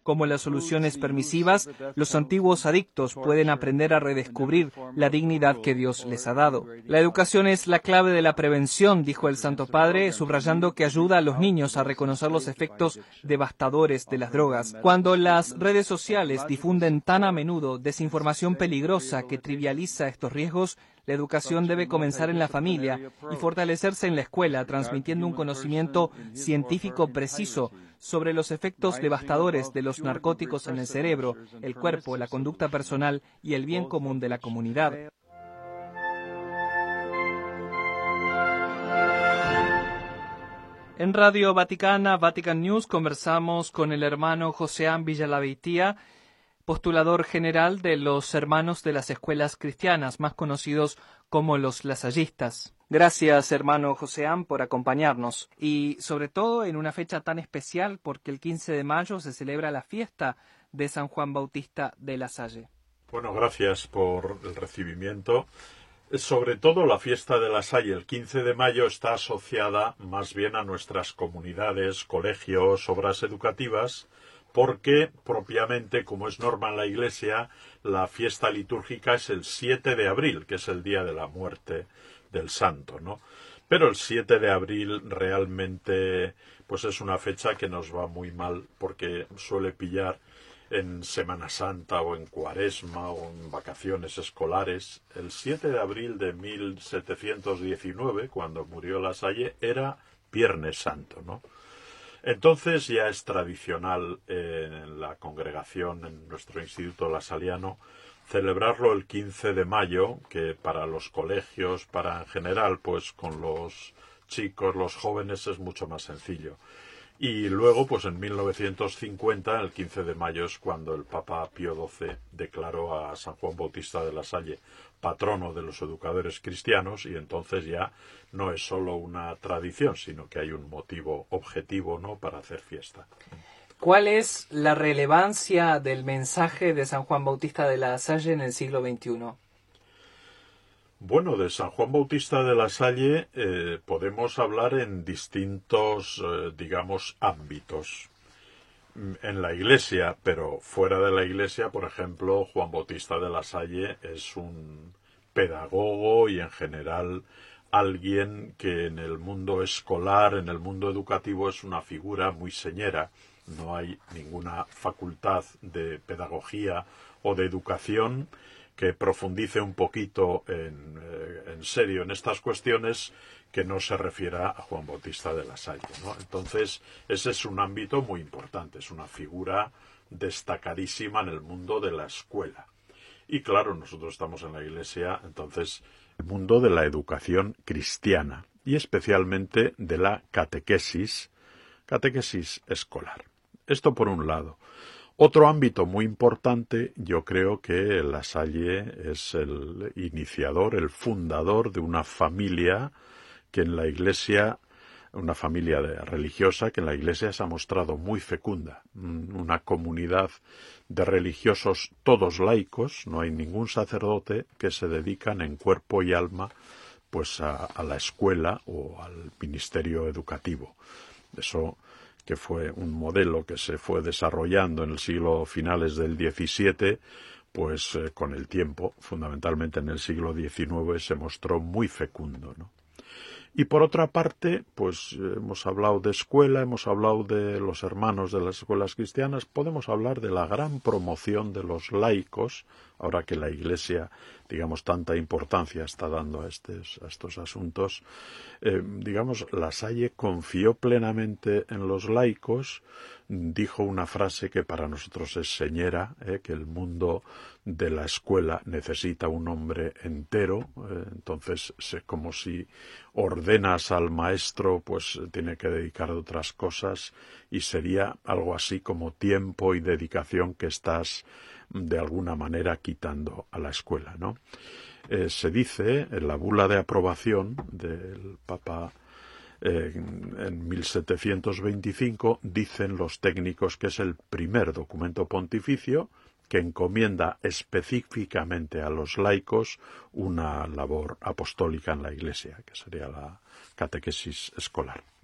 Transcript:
como las soluciones permisivas, los antiguos adictos pueden aprender a redescubrir la dignidad que Dios les ha dado. La educación es la clave de la prevención, dijo el Santo Padre, subrayando que ayuda a los niños a reconocer los efectos devastadores de las drogas. Cuando las redes sociales difunden tan a menudo desinformación peligrosa que trivializa estos riesgos, la educación debe comenzar en la familia y fortalecerse en la escuela, transmitiendo un conocimiento científico preciso sobre los efectos devastadores de los narcóticos en el cerebro, el cuerpo, la conducta personal y el bien común de la comunidad. En Radio Vaticana, Vatican News, conversamos con el hermano Joseán Villalabeitia, postulador general de los Hermanos de las Escuelas Cristianas, más conocidos como los lasallistas. Gracias, hermano Joseán, por acompañarnos. Y sobre todo en una fecha tan especial, porque el 15 de mayo se celebra la fiesta de San Juan Bautista de La Salle. Bueno, gracias por el recibimiento. Sobre todo la fiesta de La Salle, el 15 de mayo, está asociada más bien a nuestras comunidades, colegios, obras educativas, porque propiamente, como es norma en la Iglesia, la fiesta litúrgica es el 7 de abril, que es el día de la muerte del santo, ¿no? Pero el 7 de abril realmente pues es una fecha que nos va muy mal, porque suele pillar en Semana Santa o en Cuaresma o en vacaciones escolares. El 7 de abril de 1719, cuando murió La Salle, era Viernes Santo, ¿no? Entonces ya es tradicional en la congregación, en nuestro Instituto Lasaliano, celebrarlo el 15 de mayo, que para los colegios, para en general, pues con los chicos, los jóvenes, es mucho más sencillo. Y luego, pues en 1950, el 15 de mayo, es cuando el Papa Pío XII declaró a San Juan Bautista de La Salle patrono de los educadores cristianos, y entonces ya no es solo una tradición, sino que hay un motivo objetivo, ¿no?, para hacer fiesta. ¿Cuál es la relevancia del mensaje de San Juan Bautista de La Salle en el siglo XXI? Bueno, de San Juan Bautista de La Salle podemos hablar en distintos, digamos, ámbitos. En la Iglesia, pero fuera de la Iglesia, por ejemplo, Juan Bautista de La Salle es un pedagogo y en general alguien que en el mundo escolar, en el mundo educativo, es una figura muy señera. No hay ninguna facultad de pedagogía o de educación que profundice un poquito en serio en estas cuestiones que no se refiera a Juan Bautista de La Salle, ¿no? Entonces, ese es un ámbito muy importante, es una figura destacadísima en el mundo de la escuela. Y claro, nosotros estamos en la Iglesia, entonces, el mundo de la educación cristiana y especialmente de la catequesis escolar. Esto por un lado. Otro ámbito muy importante, yo creo que La Salle es el iniciador, el fundador de una familia que en la Iglesia, una familia religiosa que en la Iglesia se ha mostrado muy fecunda, una comunidad de religiosos todos laicos, no hay ningún sacerdote, que se dedican en cuerpo y alma pues a la escuela o al ministerio educativo. Eso que fue un modelo que se fue desarrollando en el siglo finales del XVII, pues con el tiempo, fundamentalmente en el siglo XIX, se mostró muy fecundo, ¿no? Y por otra parte, pues hemos hablado de escuela, hemos hablado de los hermanos de las escuelas cristianas, podemos hablar de la gran promoción de los laicos, ahora que la Iglesia, digamos, tanta importancia está dando a estos asuntos. Digamos, La Salle confió plenamente en los laicos, dijo una frase que para nosotros es señera, que el mundo de la escuela necesita un hombre entero, entonces como si ordenas al maestro, pues tiene que dedicar a otras cosas, y sería algo así como tiempo y dedicación que estás de alguna manera quitando a la escuela, ¿no? Se dice en la bula de aprobación del Papa en 1725, dicen los técnicos que es el primer documento pontificio que encomienda específicamente a los laicos una labor apostólica en la Iglesia, que sería la catequesis escolar.